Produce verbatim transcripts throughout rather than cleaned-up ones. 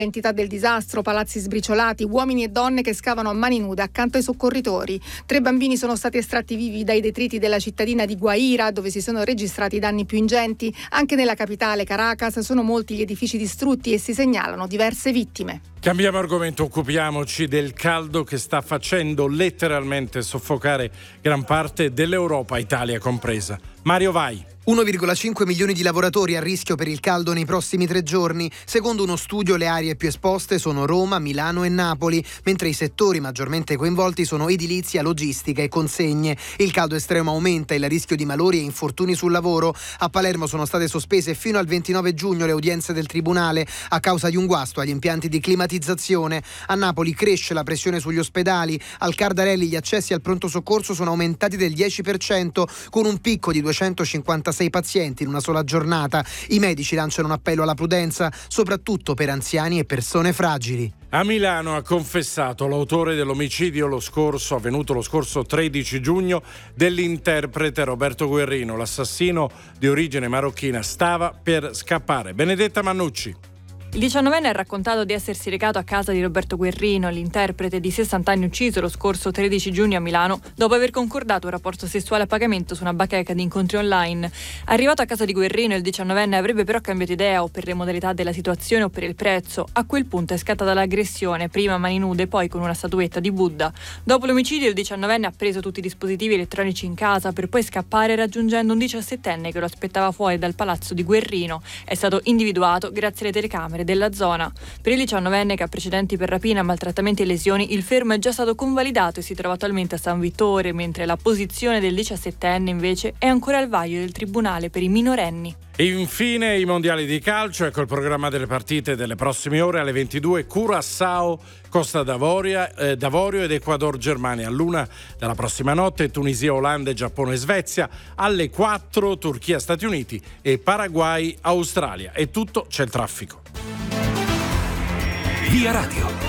L'entità del disastro, palazzi sbriciolati, uomini e donne che scavano a mani nude accanto ai soccorritori. Tre bambini sono stati estratti vivi dai detriti della cittadina di Guaira, dove si sono registrati i danni più ingenti. Anche nella capitale, Caracas, sono molti gli edifici distrutti e si segnalano diverse vittime. Cambiamo argomento, occupiamoci del caldo che sta facendo letteralmente soffocare gran parte dell'Europa, Italia compresa. Mario, vai. uno virgola cinque milioni di lavoratori a rischio per il caldo nei prossimi tre giorni. Secondo uno studio, le aree più esposte sono Roma, Milano e Napoli, mentre i settori maggiormente coinvolti sono edilizia, logistica e consegne. Il caldo estremo aumenta il rischio di malori e infortuni sul lavoro. A Palermo sono state sospese fino al ventinove giugno le udienze del tribunale a causa di un guasto agli impianti di climatizzazione. A Napoli cresce la pressione sugli ospedali. Al Cardarelli gli accessi al pronto soccorso sono aumentati del dieci per cento, con un picco di duecentocinquantasei pazienti in una sola giornata. I medici lanciano un appello alla prudenza, soprattutto per anziani e persone fragili. A Milano ha confessato l'autore dell'omicidio lo scorso, avvenuto lo scorso tredici giugno, dell'interprete Roberto Guerrino. L'assassino di origine marocchina stava per scappare. Benedetta Mannucci. Il diciannovenne ha raccontato di essersi recato a casa di Roberto Guerrino, l'interprete di sessanta anni ucciso lo scorso tredici giugno a Milano, dopo aver concordato un rapporto sessuale a pagamento su una bacheca di incontri online. Arrivato a casa di Guerrino, il diciannovenne avrebbe però cambiato idea, o per le modalità della situazione o per il prezzo. A quel punto è scattata l'aggressione, prima a mani nude, poi con una statuetta di Buddha. Dopo l'omicidio, il diciannovenne ha preso tutti i dispositivi elettronici in casa per poi scappare, raggiungendo un diciassettenne che lo aspettava fuori dal palazzo di Guerrino. È stato individuato grazie alle telecamere della zona. Per il diciannovenne, che ha precedenti per rapina, maltrattamenti e lesioni, il fermo è già stato convalidato e si trova attualmente a San Vittore, mentre la posizione del diciassettenne invece è ancora al vaglio del Tribunale per i minorenni. E infine i mondiali di calcio, ecco il programma delle partite delle prossime ore. Alle ventidue Curaçao, Costa d'Avorio, eh, d'Avorio ed Ecuador Germania. All'una della prossima notte Tunisia, Olanda e Giappone Svezia. Alle quattro Turchia Stati Uniti e Paraguay Australia. È tutto, c'è il traffico. Via Radio.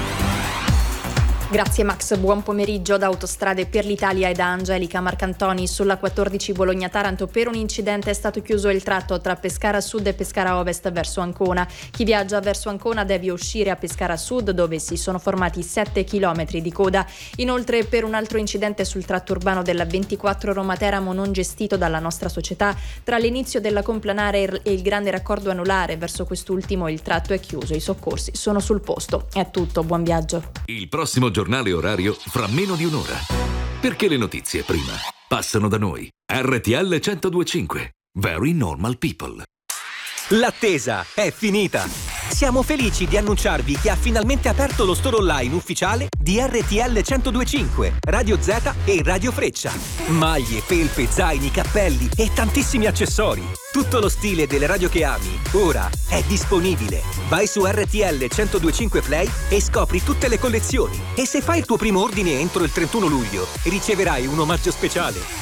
Grazie Max, buon pomeriggio. Da Autostrade per l'Italia e da Angelica Marcantoni. Sulla quattordici Bologna-Taranto per un incidente è stato chiuso il tratto tra Pescara Sud e Pescara Ovest verso Ancona. Chi viaggia verso Ancona deve uscire a Pescara Sud, dove si sono formati sette chilometri di coda. Inoltre, per un altro incidente sul tratto urbano della ventiquattro Roma-Teramo non gestito dalla nostra società, tra l'inizio della complanare e il grande raccordo anulare verso quest'ultimo il tratto è chiuso. I soccorsi sono sul posto. È tutto, buon viaggio. Il prossimo giornale orario fra meno di un'ora. Perché le notizie prima passano da noi. R T L centodue e cinque. Very normal people. L'attesa è finita. Siamo felici di annunciarvi che ha finalmente aperto lo store online ufficiale di R T L centodue e cinque, Radio Z e Radio Freccia. Maglie, felpe, zaini, cappelli e tantissimi accessori. Tutto lo stile delle radio che ami, ora è disponibile. Vai su R T L centodue e cinque Play e scopri tutte le collezioni. E se fai il tuo primo ordine entro il trentuno luglio, riceverai un omaggio speciale.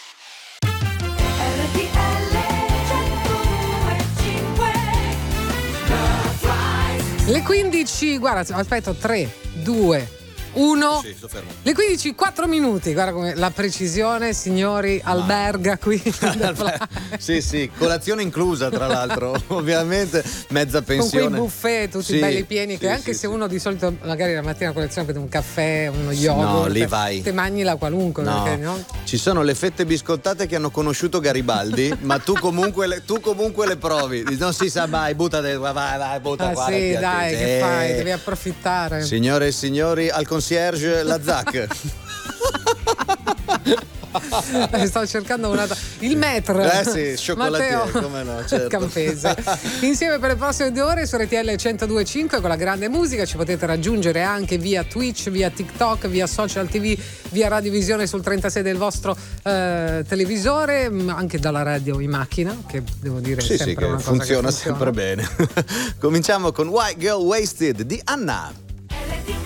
Le quindici, guarda, aspetta, tre, due, uno. Sì, sto fermo. Le quindici, quattro minuti, guarda come la precisione, signori, Ma... alberga qui. Sì, sì, colazione inclusa tra l'altro, ovviamente, mezza pensione. Con quei buffet tutti sì, belli pieni, che sì, anche sì, se sì. uno di solito magari la mattina a colazione prende un caffè, uno yogurt. No, lì vai. Te mangi la qualunque. No. Perché, no? Ci sono le fette biscottate che hanno conosciuto Garibaldi, ma tu comunque le, tu comunque le provi. Non si sa mai, butta vai, vai, butta ah, qua. Sì, piatti. dai, sì. che fai? Devi approfittare. Signore e signori, al concierge la Zac. Sto cercando una il metro. Eh sì, cioccolatiere, come no, certo. Campese. Insieme per le prossime due ore su R T L centodue e cinque con la grande musica. Ci potete raggiungere anche via Twitch, via TikTok, via Social T V, via Radiovisione sul trentasei del vostro eh, televisore, anche dalla radio in macchina, che devo dire sì, è sempre sì, che una cosa funziona che funziona sempre bene. Cominciamo con White Girl Wasted di Anna.